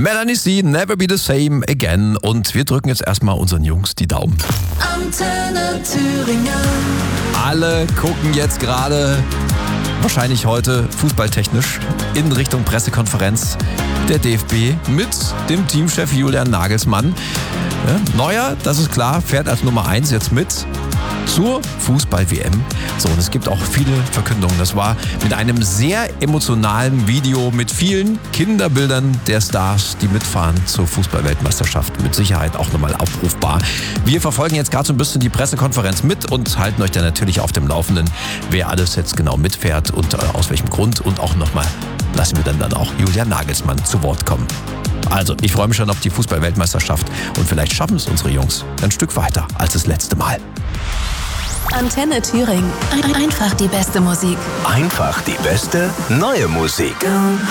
Melanie C, Never Be the Same Again. Und wir drücken jetzt erstmal unseren Jungs die Daumen. Antenne Thüringen. Alle gucken jetzt gerade, wahrscheinlich heute fußballtechnisch, in Richtung Pressekonferenz der DFB mit dem Teamchef Julian Nagelsmann. Ja, Neuer, das ist klar, fährt als Nummer 1 jetzt mit zur Fußball-WM. So, und es gibt auch viele Verkündungen. Das war mit einem sehr emotionalen Video mit vielen Kinderbildern der Stars, die mitfahren zur Fußball-Weltmeisterschaft. Mit Sicherheit auch nochmal abrufbar. Wir verfolgen jetzt gerade so ein bisschen die Pressekonferenz mit und halten euch dann natürlich auf dem Laufenden, wer alles jetzt genau mitfährt und aus welchem Grund. Und auch nochmal lassen wir dann auch Julian Nagelsmann zu Wort kommen. Also, ich freue mich schon auf die Fußball-Weltmeisterschaft und vielleicht schaffen es unsere Jungs ein Stück weiter als das letzte Mal. Antenne Thüringen. Einfach die beste Musik. Einfach die beste neue Musik.